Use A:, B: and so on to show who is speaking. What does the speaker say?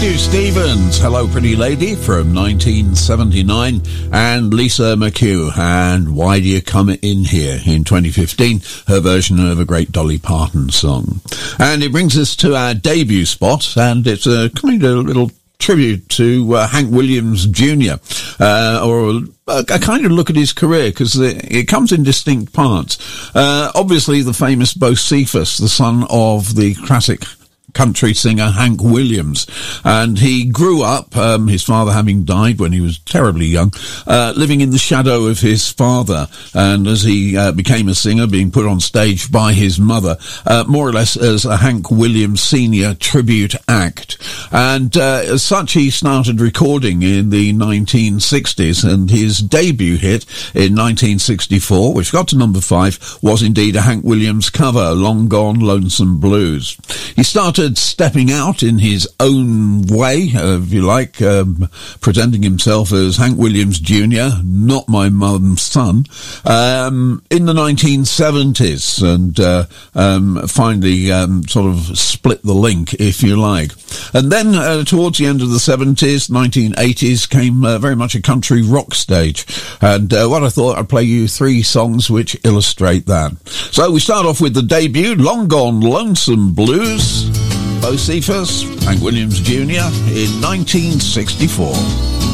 A: Matthew Stevens, Hello Pretty Lady from 1979, and Lisa McHugh, and Why Do You Come In Here in 2015, her version of a great Dolly Parton song. And it brings us to our debut spot, and it's a kind of little tribute to Hank Williams Jr., or a kind of look at his career, because it comes in distinct parts. Obviously the famous Bocephus, the son of the classic country singer Hank Williams, and he grew up, his father having died when he was terribly young, living in the shadow of his father, and as he became a singer, being put on stage by his mother, more or less as a Hank Williams Senior tribute act. And as such, he started recording in the 1960s, and his debut hit in 1964, which got to number 5, was indeed a Hank Williams cover, Long Gone Lonesome Blues. He started stepping out in his own way, if you like, presenting himself as Hank Williams Jr., not my mum's son, in the 1970s, and finally sort of split the link, if you like. And then towards the end of the 70s, 1980s, came very much a country rock stage. And what I thought, I'd play you 3 songs which illustrate that. So we start off with the debut, Long Gone Lonesome Blues, Bocephus, Hank Williams Jr. in 1964.